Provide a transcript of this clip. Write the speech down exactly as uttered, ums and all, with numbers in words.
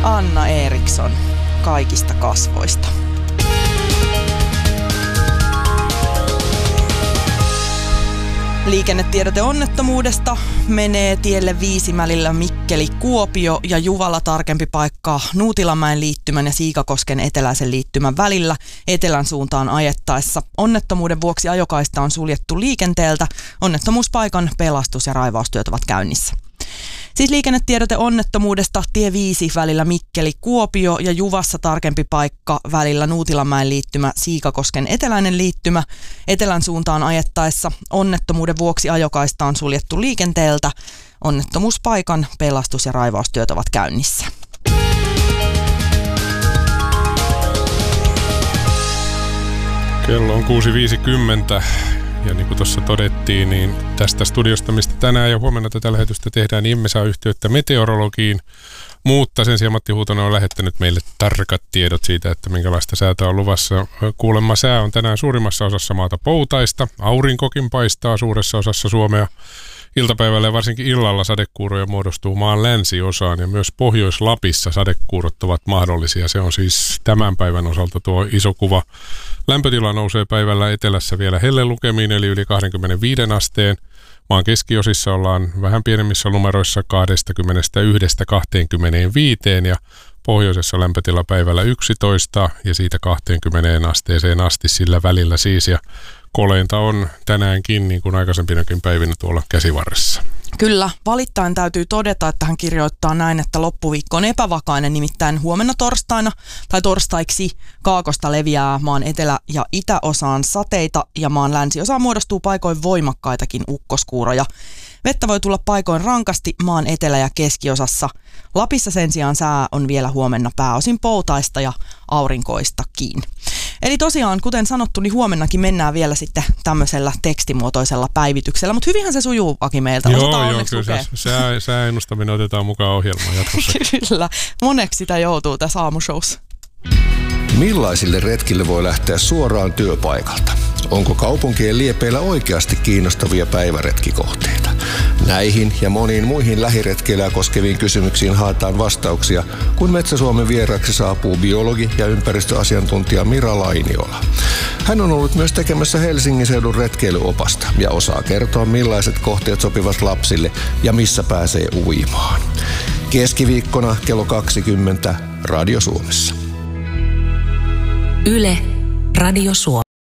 Anna Eriksson kaikista kasvoista. Liikennetiedote onnettomuudesta menee tielle Viisimälillä Mikkeli-Kuopio ja Juvalla tarkempi paikka Nuutilanmäen liittymän ja Siikakosken eteläisen liittymän välillä etelän suuntaan ajettaessa. Onnettomuuden vuoksi ajokaista on suljettu liikenteeltä. Onnettomuuspaikan pelastus- ja raivaustyöt ovat käynnissä. Siis liikennetiedote onnettomuudesta tie viisi välillä Mikkeli-Kuopio ja Juvassa tarkempi paikka välillä Nuutilanmäen liittymä Siikakosken eteläinen liittymä etelän suuntaan ajettaessa. Onnettomuuden vuoksi ajokaista on suljettu liikenteeltä. Onnettomuuspaikan pelastus- ja raivaustyöt ovat käynnissä. Kello on kuusi viisikymmentä. Ja niin kuin tuossa todettiin, niin tästä studiosta, mistä tänään ja huomenna tätä lähetystä tehdään, niin emme saa yhteyttä meteorologiin. Mutta sen sijaan Matti Huutonen on lähettänyt meille tarkat tiedot siitä, että minkälaista säätä on luvassa. Kuulemma sää on tänään suurimmassa osassa maata poutaista. Aurinkokin paistaa suuressa osassa Suomea. Iltapäivällä ja varsinkin illalla sadekuuroja muodostuu maan länsiosaan ja myös Pohjois-Lapissa sadekuurot ovat mahdollisia. Se on siis tämän päivän osalta tuo iso kuva. Lämpötila nousee päivällä etelässä vielä hellelukemiin eli yli kaksikymmentäviisi asteen. Maan keskiosissa ollaan vähän pienemmissä numeroissa kaksikymmentäyksi kaksikymmentäviisi ja pohjoisessa lämpötila päivällä yksitoista ja siitä kaksikymmentä asteeseen asti sillä välillä siis. Ja koleinta on tänäänkin niin kuin aikaisempinakin päivinä tuolla käsivarressa. Kyllä, valittain täytyy todeta, että hän kirjoittaa näin, että loppuviikko on epävakainen, nimittäin huomenna torstaina tai torstaiksi kaakosta leviää maan etelä- ja itäosaan sateita ja maan länsiosaan muodostuu paikoin voimakkaitakin ukkoskuuroja. Vettä voi tulla paikoin rankasti maan etelä- ja keskiosassa. Lapissa sen sijaan sää on vielä huomenna pääosin poutaista ja aurinkoistakin. Eli tosiaan, kuten sanottu, niin huomennakin mennään vielä sitten tämmöisellä tekstimuotoisella päivityksellä, mutta hyvinhän se sujuu, Aki, meiltä. Joo, joo, kyllä se sää, sääennustaminen otetaan mukaan ohjelmaan jatkossa. Kyllä, moneksi sitä joutuu tässä aamushowssa. Millaisille retkille voi lähteä suoraan työpaikalta? Onko kaupunkien liepeillä oikeasti kiinnostavia päiväretkikohteita? Näihin ja moniin muihin lähiretkeilyä koskeviin kysymyksiin haetaan vastauksia, kun Metsä-Suomen vieraaksi saapuu biologi ja ympäristöasiantuntija Mira Lainiola. Hän on ollut myös tekemässä Helsingin seudun retkeilyopasta ja osaa kertoa, millaiset kohteet sopivat lapsille ja missä pääsee uimaan. Keskiviikkona kello kaksikymmentä Radio Suomessa. Yle, Radio Suomi.